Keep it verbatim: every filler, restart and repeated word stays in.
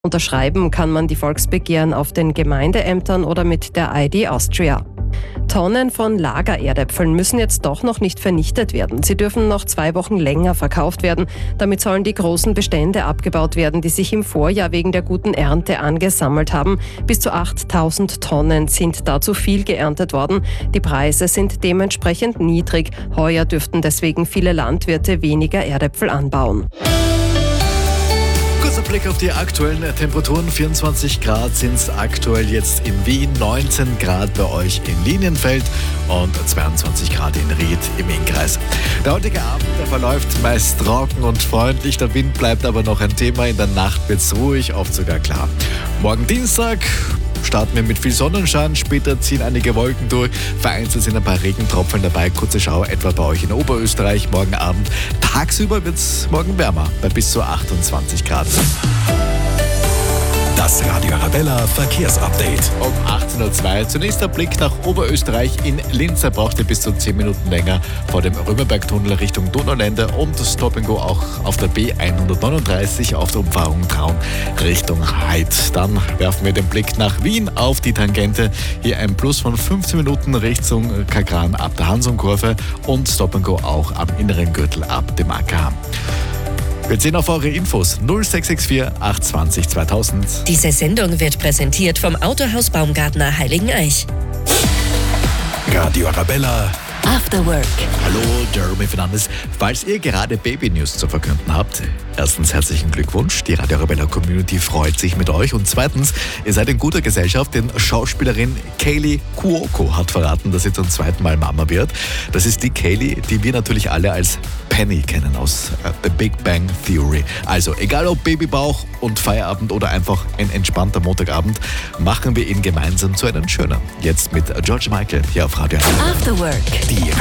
Unterschreiben kann man die Volksbegehren auf den Gemeindeämtern oder mit der I D Austria. Tonnen von Lagererdäpfeln müssen jetzt doch noch nicht vernichtet werden. Sie dürfen noch zwei Wochen länger verkauft werden. Damit sollen die großen Bestände abgebaut werden, die sich im Vorjahr wegen der guten Ernte angesammelt haben. Bis zu achttausend Tonnen sind da zu viel geerntet worden. Die Preise sind dementsprechend niedrig. Heuer dürften deswegen viele Landwirte weniger Erdäpfel anbauen. Kurzer Blick auf die aktuellen Temperaturen. vierundzwanzig Grad sind es aktuell jetzt in Wien, neunzehn Grad bei euch in Linienfeld und zweiundzwanzig Grad in Ried im Innkreis. Der heutige Abend, der verläuft meist trocken und freundlich. Der Wind bleibt aber noch ein Thema. In der Nacht wird es ruhig, oft sogar klar. Morgen Dienstag starten wir mit viel Sonnenschein, später ziehen einige Wolken durch, vereinzelt sind ein paar Regentropfen dabei, kurze Schauer etwa bei euch in Oberösterreich. Morgen Abend, tagsüber wird es morgen wärmer, bei bis zu achtundzwanzig Grad. Das Radio Arabella Verkehrsupdate. Um achtzehn Uhr zwei zunächst der Blick nach Oberösterreich. In Linz, er brauchte bis zu zehn Minuten länger vor dem Römerbergtunnel Richtung Donaulände und Stop and Go auch auf der B hundertneununddreißig auf der Umfahrung Traun Richtung Heid. Dann werfen wir den Blick nach Wien auf die Tangente. Hier ein Plus von fünfzehn Minuten Richtung Kagran ab der Hansum-Kurve und Stop and Go auch am inneren Gürtel ab dem A K. Wir sehen auf eure Infos null sechs sechs vier acht zwei null zweitausend. Diese Sendung wird präsentiert vom Autohaus Baumgartner Heiligeneich. Radio Arabella After Work. Hallo, Jeremy Fernandes. Falls ihr gerade Baby-News zu verkünden habt, erstens herzlichen Glückwunsch, die Radio Arabella Community freut sich mit euch und zweitens, ihr seid in guter Gesellschaft, denn Schauspielerin Kaley Cuoco hat verraten, dass sie zum zweiten Mal Mama wird. Das ist die Kaley, die wir natürlich alle als Penny kennen aus The Big Bang Theory. Also, egal ob Babybauch und Feierabend oder einfach ein entspannter Montagabend, machen wir ihn gemeinsam zu einem schönen. Jetzt mit George Michael hier auf Radio Arabella. After Work. Die